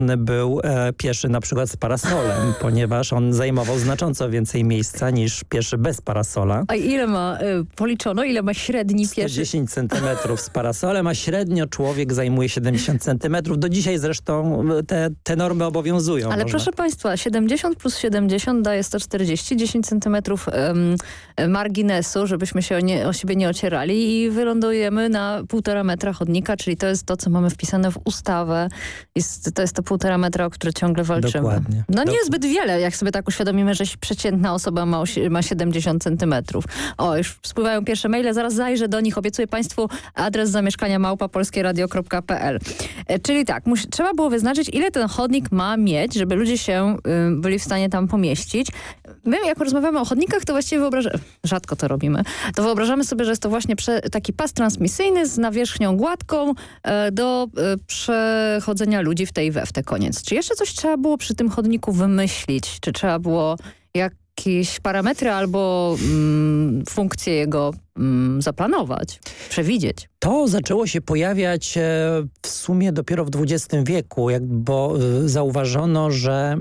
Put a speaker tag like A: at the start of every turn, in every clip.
A: był pieszy na przykład z parasolem, ponieważ on zajmował znacząco więcej miejsca niż pieszy bez parasola.
B: A ile ma, policzono, ile ma średni pieszy?
A: 110 centymetrów z parasolem, a średnio człowiek zajmuje 70 centymetrów. Do dzisiaj zresztą te normy obowiązują.
B: Ale proszę Państwa, 70 plus 70 daje 140, 10 centymetrów marginesu, żebyśmy się o siebie nie ocierali i wylądujemy na 1,5 metra chodnika, czyli to jest to, co mamy wpisane w ustawę. To jest to 1,5 metra, o które ciągle walczymy.
A: Dokładnie.
B: No nie zbyt wiele, jak sobie tak uświadomimy, że przeciętna osoba ma 70 centymetrów. O, już spływają pierwsze maile, zaraz zajrzę do nich. Obiecuję Państwu adres zamieszkania @polskieradio.pl. Czyli tak, trzeba było wyznaczyć, ile ten chodnik ma mieć, żeby ludzie się byli w stanie tam pomieścić. My, jak rozmawiamy o chodnikach, to właściwie rzadko to robimy, to wyobrażamy sobie, że jest to właśnie taki pas transmisyjny z nawierzchnią gładką do przechodzenia ludzi w tej we w te koniec. Czy jeszcze coś trzeba było przy tym chodniku wymyślić? Czy trzeba było jakieś parametry albo funkcje jego zaplanować, przewidzieć?
A: To zaczęło się pojawiać w sumie dopiero w XX wieku, bo zauważono, że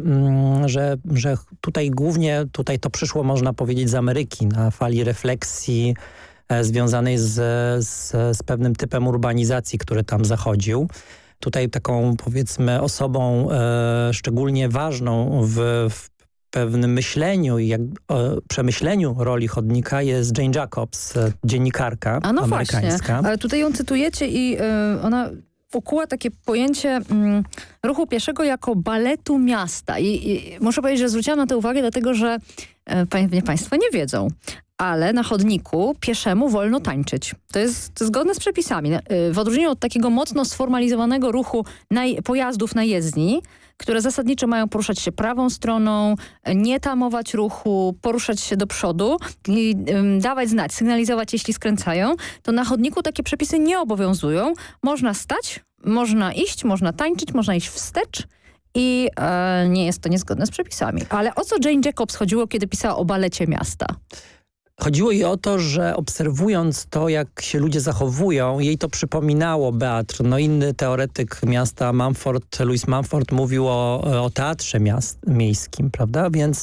A: tutaj głównie to przyszło, można powiedzieć, z Ameryki na fali refleksji związanej z pewnym typem urbanizacji, który tam zachodził. Tutaj taką, powiedzmy, osobą szczególnie ważną w pewnym myśleniu i przemyśleniu roli chodnika jest Jane Jacobs, dziennikarka amerykańska.
B: Właśnie. Ale tutaj ją cytujecie i ona ukuła takie pojęcie ruchu pieszego jako baletu miasta. I muszę powiedzieć, że zwróciłam na to uwagę, dlatego że pewnie Państwo nie wiedzą, ale na chodniku pieszemu wolno tańczyć. To jest zgodne z przepisami. W odróżnieniu od takiego mocno sformalizowanego ruchu pojazdów na jezdni, które zasadniczo mają poruszać się prawą stroną, nie tamować ruchu, poruszać się do przodu i dawać znać, sygnalizować, jeśli skręcają, to na chodniku takie przepisy nie obowiązują. Można stać, można iść, można tańczyć, można iść wstecz i nie jest to niezgodne z przepisami. Ale o co Jane Jacobs chodziło, kiedy pisała o balecie miasta?
A: Chodziło jej o to, że obserwując to, jak się ludzie zachowują, jej to przypominało Beatr. Inny teoretyk miasta, Louis Mumford, mówił o teatrze miejskim, prawda? Więc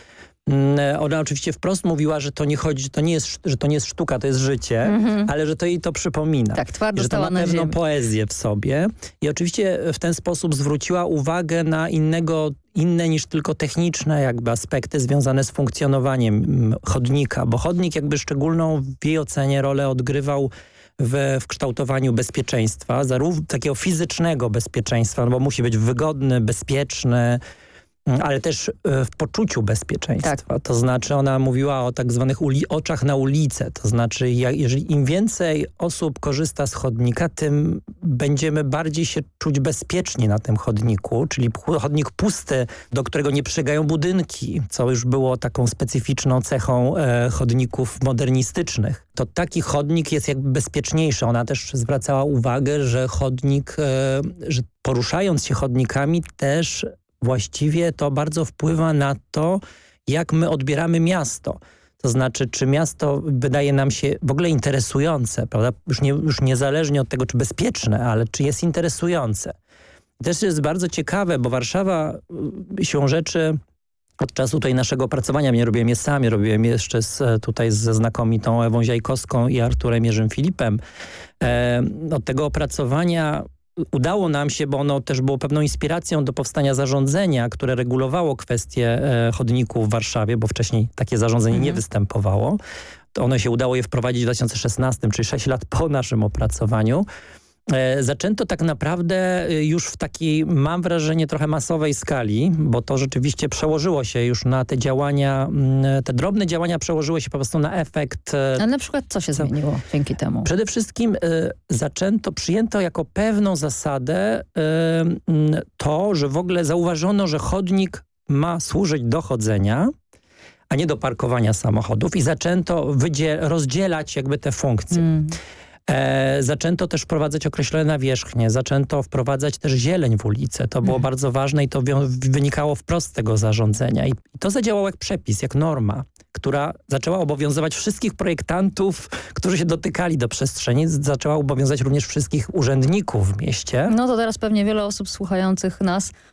A: ona oczywiście wprost mówiła, że to nie jest sztuka, to jest życie, ale że to jej to przypomina.
B: Tak, twardo
A: że to ma pewną poezję w sobie. I oczywiście w ten sposób zwróciła uwagę na inne niż tylko techniczne aspekty związane z funkcjonowaniem chodnika, bo chodnik szczególną w jej ocenie rolę odgrywał w kształtowaniu bezpieczeństwa, zarówno takiego fizycznego bezpieczeństwa, bo musi być wygodny, bezpieczny, ale też w poczuciu bezpieczeństwa. Tak. To znaczy ona mówiła o tak zwanych oczach na ulicę. To znaczy jeżeli im więcej osób korzysta z chodnika, tym będziemy bardziej się czuć bezpiecznie na tym chodniku, czyli chodnik pusty, do którego nie przylegają budynki, co już było taką specyficzną cechą chodników modernistycznych. To taki chodnik jest bezpieczniejszy. Ona też zwracała uwagę, że że poruszając się chodnikami też właściwie to bardzo wpływa na to, jak my odbieramy miasto. To znaczy, czy miasto wydaje nam się w ogóle interesujące, prawda? Już niezależnie od tego, czy bezpieczne, ale czy jest interesujące. I też jest bardzo ciekawe, bo Warszawa siłą rzeczy od czasu tutaj naszego opracowania, nie robiłem je sami, robiłem jeszcze tutaj ze znakomitą Ewą Ziajkowską i Arturem Jerzym Filipem. Od tego opracowania udało nam się, bo ono też było pewną inspiracją do powstania zarządzenia, które regulowało kwestie chodników w Warszawie, bo wcześniej takie zarządzenie nie występowało. To ono się udało je wprowadzić w 2016, czyli 6 lat po naszym opracowaniu. Zaczęto tak naprawdę już w takiej, mam wrażenie, trochę masowej skali, bo to rzeczywiście przełożyło się już na te działania, te drobne działania przełożyły się po prostu na efekt.
B: A na przykład co się zmieniło dzięki temu?
A: Przede wszystkim przyjęto jako pewną zasadę to, że w ogóle zauważono, że chodnik ma służyć do chodzenia, a nie do parkowania samochodów i zaczęto rozdzielać te funkcje. Zaczęto też wprowadzać określone nawierzchnie, zaczęto wprowadzać też zieleń w ulicę. To było bardzo ważne i to wynikało wprost z tego zarządzenia. I to zadziałało jak przepis, jak norma, która zaczęła obowiązywać wszystkich projektantów, którzy się dotykali do przestrzeni, zaczęła obowiązywać również wszystkich urzędników w mieście.
B: No to teraz pewnie wiele osób słuchających nas